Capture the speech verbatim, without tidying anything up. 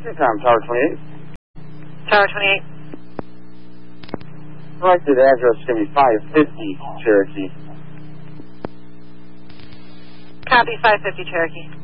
Tom, Tower twenty-eight. Tower twenty-eight. Selected address is going to be five fifty Cherokee. Copy, five fifty Cherokee.